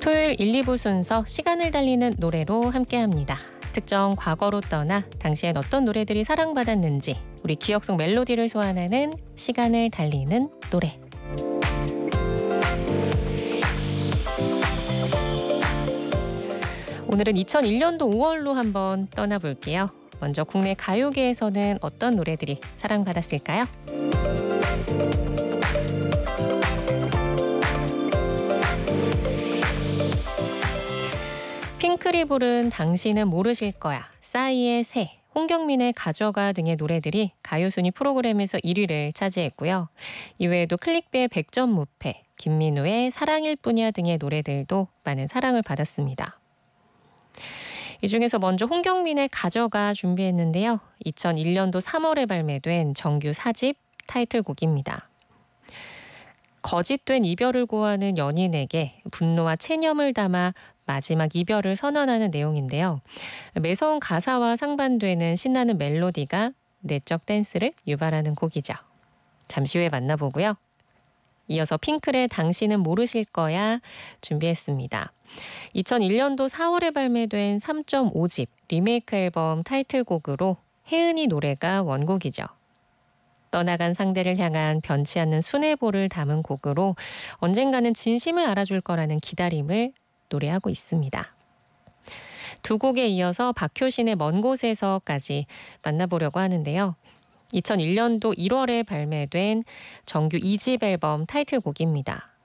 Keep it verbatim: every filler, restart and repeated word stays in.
토요일 일, 이 부 순서 시간을 달리는 노래로 함께합니다. 특정 과거로 떠나 당시엔 어떤 노래들이 사랑받았는지 우리 기억 속 멜로디를 소환하는 시간을 달리는 노래. 오늘은 이천일 년도 오월로 한번 떠나볼게요. 먼저 국내 가요계에서는 어떤 노래들이 사랑받았을까요? 핑클이 부른 당신은 모르실 거야, 싸이의 새, 홍경민의 가져가 등의 노래들이 가요순위 프로그램에서 일 위를 차지했고요. 이외에도 클릭비의 백 점 무패, 김민우의 사랑일 뿐이야 등의 노래들도 많은 사랑을 받았습니다. 이 중에서 먼저 홍경민의 가져가 준비했는데요. 이천일 년도 삼월에 발매된 정규 사 집 타이틀곡입니다. 거짓된 이별을 고하는 연인에게 분노와 체념을 담아 마지막 이별을 선언하는 내용인데요. 매서운 가사와 상반되는 신나는 멜로디가 내적 댄스를 유발하는 곡이죠. 잠시 후에 만나보고요. 이어서 핑클의 당신은 모르실 거야 준비했습니다. 이천일 년도 사월에 발매된 삼 점 오 집 리메이크 앨범 타이틀곡으로 혜은이 노래가 원곡이죠. 떠나간 상대를 향한 변치 않는 순애보를 담은 곡으로 언젠가는 진심을 알아줄 거라는 기다림을 노래하고 있습니다. 두 곡에 이어서 박효신의 먼 곳에서까지 만나보려고 하는데요. 이천일 년도 일월에 발매된 정규 이 집 앨범 타이틀곡입니다.